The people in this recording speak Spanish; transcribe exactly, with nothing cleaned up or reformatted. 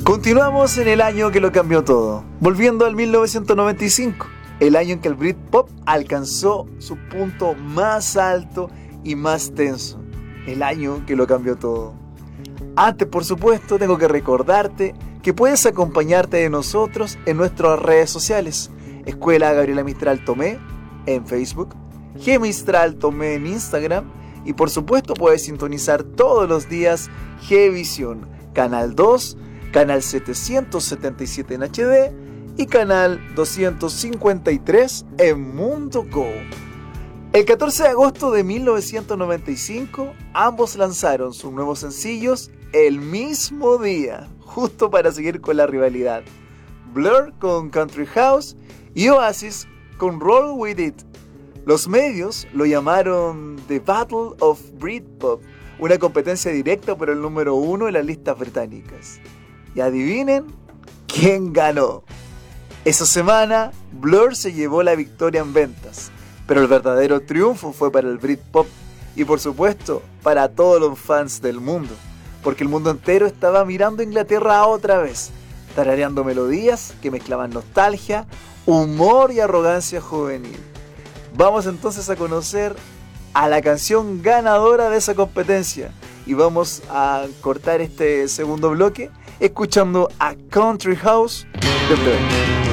Continuamos en el año que lo cambió todo, volviendo al mil novecientos noventa y cinco, el año en que el Britpop alcanzó su punto más alto y más tenso, el año que lo cambió todo. Antes, por supuesto, tengo que recordarte que puedes acompañarte de nosotros en nuestras redes sociales, Escuela Gabriela Mistral Tomé en Facebook, G Mistral Tomé en Instagram, y por supuesto puedes sintonizar todos los días Gvisión, Canal dos, Canal setecientos setenta y siete en H D y Canal doscientos cincuenta y tres en Mundo Go. El catorce de agosto de mil novecientos noventa y cinco, ambos lanzaron sus nuevos sencillos el mismo día, justo para seguir con la rivalidad. Blur con Country House y Oasis con Roll With It. Los medios lo llamaron The Battle of Britpop, una competencia directa por el número uno en las listas británicas. Y adivinen quién ganó. Esa semana, Blur se llevó la victoria en ventas, pero el verdadero triunfo fue para el Britpop y por supuesto para todos los fans del mundo, porque el mundo entero estaba mirando a Inglaterra otra vez, tarareando melodías que mezclaban nostalgia, humor y arrogancia juvenil. Vamos entonces a conocer a la canción ganadora de esa competencia y vamos a cortar este segundo bloque escuchando a Country House de Blur.